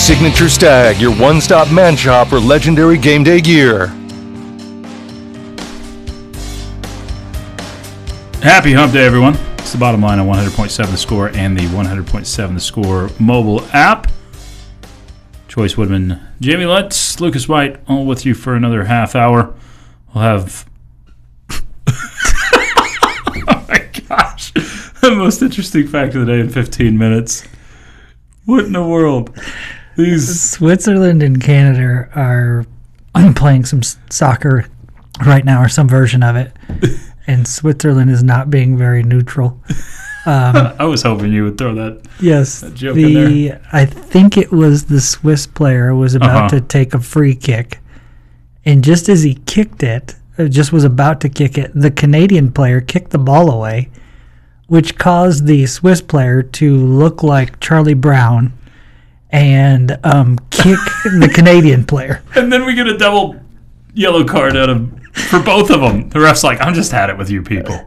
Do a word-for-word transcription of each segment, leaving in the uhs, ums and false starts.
Signature Stag, your one-stop man shop for legendary game day gear. Happy Hump Day, everyone. It's the bottom line on one hundred point seven The Score and the one hundred point seven The Score mobile app. Choice Woodman, Jamie Lutz, Lucas White, all with you for another half hour. We'll have... oh my gosh. The most interesting fact of the day in fifteen minutes. What in the world? These Switzerland and Canada are playing some soccer right now, or some version of it. And Switzerland is not being very neutral. Um, I was hoping you would throw that, yes, that joke the, in there. I think it was the Swiss player was about Uh-huh. to take a free kick. And just as he kicked it, uh, just was about to kick it, the Canadian player kicked the ball away, which caused the Swiss player to look like Charlie Brown and um, kick the Canadian player. And then we get a double yellow card out of for both of them. The ref's like, I'm just had it with you people.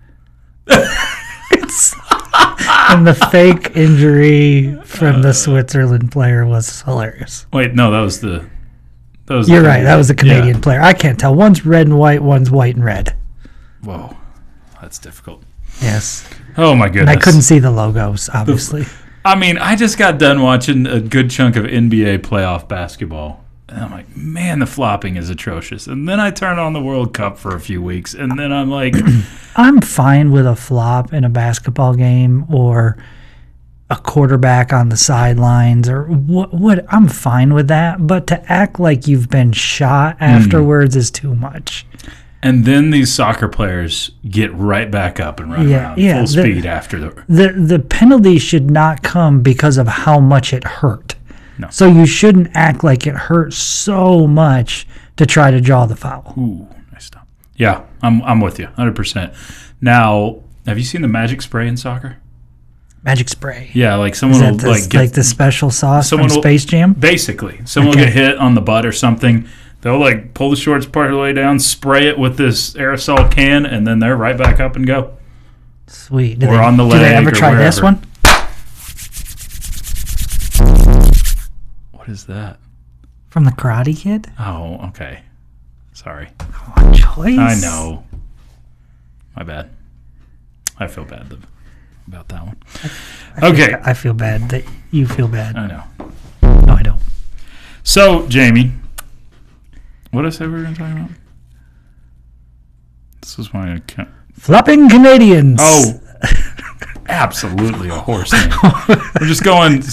And the fake injury from the Switzerland player was hilarious. Wait, no, that was the... That was You're the, right. That was the Canadian yeah. player. I can't tell. One's red and white, one's white and red. Whoa, that's difficult. Yes. Oh, my And goodness. I couldn't see the logos, obviously. I mean, I just got done watching a good chunk of N B A playoff basketball. And I'm like, man, the flopping is atrocious. And then I turn on the World Cup for a few weeks. And then I'm like... I'm fine with a flop in a basketball game or a quarterback on the sidelines or what. What I'm fine with that. But to act like you've been shot afterwards mm. is too much. And then these soccer players get right back up and run yeah, around yeah, full the, speed after the... the... The penalty should not come because of how much it hurt. No. So you shouldn't act like it hurt so much to try to draw the foul. Ooh, nice stop. Yeah, I'm I'm with you, one hundred percent. Now, have you seen the magic spray in soccer? Magic spray. Yeah, like someone Is will that the, like get like the special sauce from someone will- Space Jam? Basically, someone Okay. will get hit on the butt or something. They'll like pull the shorts part of the way down, spray it with this aerosol can, and then they're right back up and go. Sweet. Do Or they, on the do they leg ever or try this wherever. one? What is that? From the Karate Kid? Oh, okay. Sorry. Oh, choice. I know. My bad. I feel bad th- about that one. I feel, Okay. I feel bad that you feel bad. I know. No, I don't. So, Jamie, what did I say we were going to talk about? This is my account. Flopping Canadians. Oh, absolutely a horse name. We're just going